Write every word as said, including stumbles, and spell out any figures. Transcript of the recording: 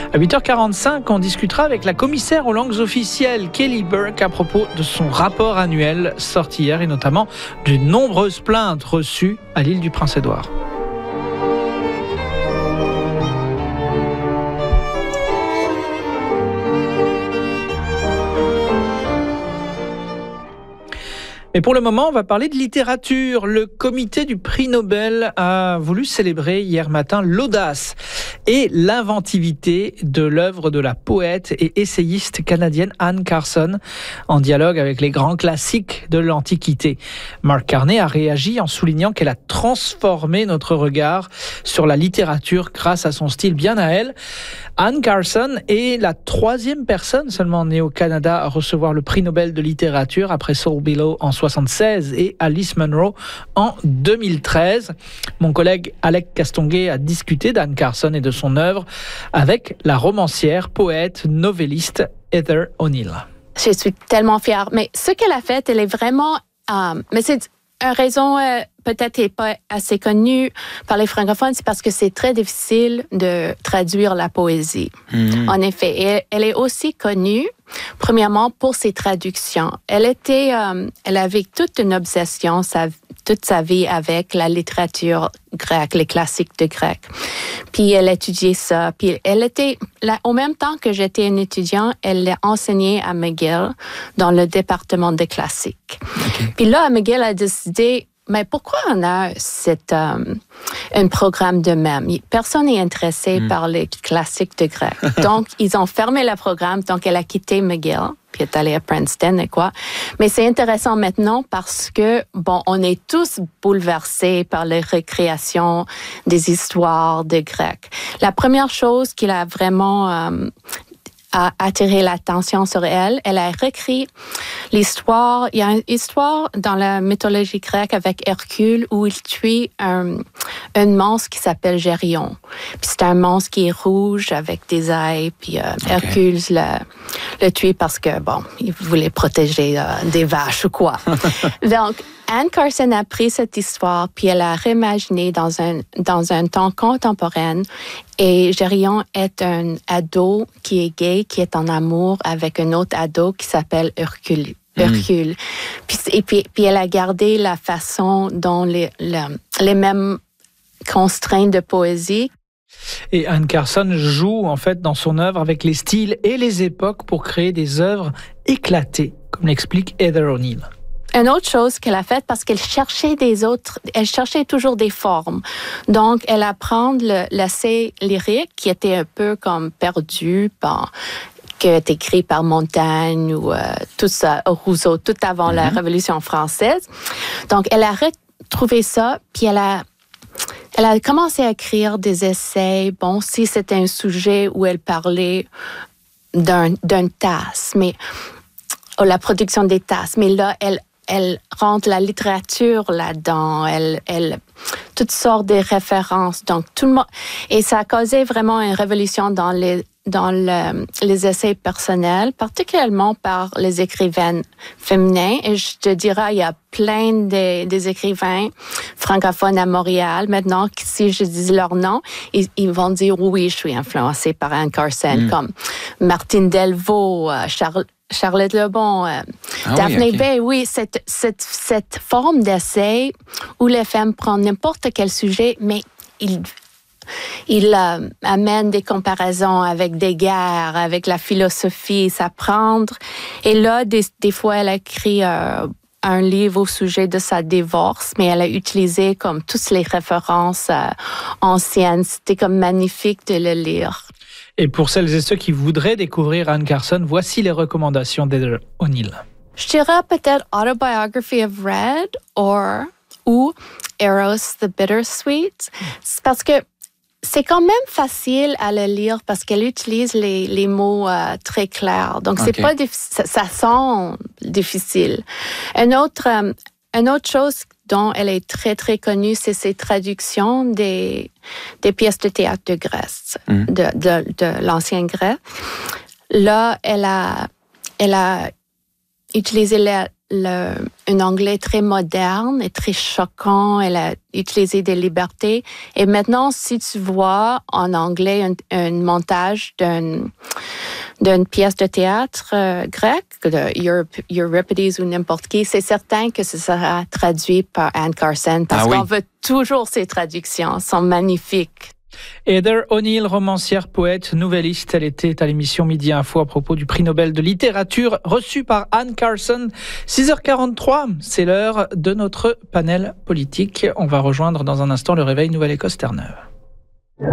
À huit heures quarante-cinq, on discutera avec la commissaire aux langues officielles, Kelly Burke, à propos de son rapport annuel sorti hier et notamment de nombreuses plaintes reçues à l'île du Prince-Édouard. Mais pour le moment, on va parler de littérature. Le comité du prix Nobel a voulu célébrer hier matin l'audace et l'inventivité de l'œuvre de la poète et essayiste canadienne Anne Carson, en dialogue avec les grands classiques de l'Antiquité. Mark Carney a réagi en soulignant qu'elle a transformé notre regard sur la littérature grâce à son style bien à elle. Anne Carson est la troisième personne seulement née au Canada à recevoir le prix Nobel de littérature après Saul Bellow en soixante-seize et Alice Munro en deux mille treize. Mon collègue Alec Castonguay a discuté d'Anne Carson et de son œuvre avec la romancière, poète, novelliste Heather O'Neill. Je suis tellement fière. Mais ce qu'elle a fait, elle est vraiment... Um, mais c'est une raison euh, peut-être n'est pas assez connue par les francophones, c'est parce que c'est très difficile de traduire la poésie. Mmh. En effet, et elle est aussi connue, premièrement, pour ses traductions. Elle était, euh, elle avait toute une obsession sa, toute sa vie avec la littérature grecque, les classiques de grec. Puis elle étudiait ça. Puis elle était, là, au même temps que j'étais une étudiante, elle enseignait à McGill dans le département de classiques. Okay. Puis là, McGill a décidé, mais pourquoi on a cette, euh, un programme de même? Personne n'est intéressé mm. par les classiques de grec. Donc, ils ont fermé le programme. Donc, elle a quitté McGill, puis est allée à Princeton et quoi. Mais c'est intéressant maintenant parce que, bon, on est tous bouleversés par les récréations des histoires de grec. La première chose qu'il a vraiment... Euh, a attiré l'attention sur elle. Elle a réécrit l'histoire. Il y a une histoire dans la mythologie grecque avec Hercule où il tue un, un monstre qui s'appelle Gérion. Puis c'est un monstre qui est rouge avec des ailes. Puis euh, okay. Hercule le, le tue parce que, bon, il voulait protéger euh, des vaches ou quoi. Donc, Anne Carson a pris cette histoire puis elle a réimaginé dans un, dans un temps contemporain. Et Gérion est un ado qui est gay, qui est en amour avec un autre ado qui s'appelle Hercule. Hercule. Mm. Puis, et puis, puis elle a gardé la façon dont les, les, les mêmes constraintes de poésie. Et Anne Carson joue en fait dans son œuvre avec les styles et les époques pour créer des œuvres éclatées, comme l'explique Heather O'Neill. Une autre chose qu'elle a faite, parce qu'elle cherchait des autres, elle cherchait toujours des formes. Donc, elle apprend le, l'essai lyrique qui était un peu comme perdu par, qui est écrit par Montaigne ou euh, tout ça, Rousseau, tout avant mm-hmm. la Révolution française. Donc, elle a retrouvé ça, puis elle a Elle a commencé à écrire des essais. Bon, si c'était un sujet où elle parlait d'un, d'un tasse, mais oh, la production des tasses, mais là, elle Elle rentre la littérature là-dedans, elle, elle, toutes sortes de références. Donc, tout le monde, et ça a causé vraiment une révolution dans les, dans le, les essais personnels, particulièrement par les écrivaines féminins. Et je te dirais, il y a plein de, des écrivains francophones à Montréal. Maintenant, si je dis leur nom, ils, ils vont dire oui, je suis influencée par Anne Carson, mm. comme Martine Delvaux, Charles, Charlotte Lebon, euh, ah Daphne oui, okay. Bay, oui, cette, cette, cette forme d'essai où les femmes prennent n'importe quel sujet, mais ils, ils euh, amènent des comparaisons avec des guerres, avec la philosophie, s'apprendre. Et là, des, des fois, elle a écrit euh, un livre au sujet de sa divorce, mais elle a utilisé comme toutes les références euh, anciennes. C'était comme magnifique de le lire. Et pour celles et ceux qui voudraient découvrir Anne Carson, voici les recommandations d'Heather O'Neill. Je dirais peut-être Autobiography of Red or, ou Eros the Bittersweet. C'est parce que c'est quand même facile à le lire parce qu'elle utilise les, les mots euh, très clairs. Donc, c'est okay. pas diffi- ça, ça sent difficile. Une autre, euh, une autre chose dont elle est très, très connue, c'est ses traductions des, des pièces de théâtre de Grèce, mm. de, de, de l'ancien grec. Là, elle a, elle a utilisé la, le, un anglais très moderne et très choquant. Elle a utilisé des libertés. Et maintenant, si tu vois en anglais un, un montage d'une, d'une pièce de théâtre euh, grec, de Euripides ou n'importe qui, c'est certain que ce sera traduit par Anne Carson parce ah, qu'on oui. veut toujours ces traductions. Elles sont magnifiques. Heather O'Neill, romancière, poète, nouvelliste, elle était à l'émission Midi Info à propos du prix Nobel de littérature reçu par Anne Carson. six heures quarante-trois, c'est l'heure de notre panel politique. On va rejoindre dans un instant le réveil Nouvelle-Écosse Terre-Neuve.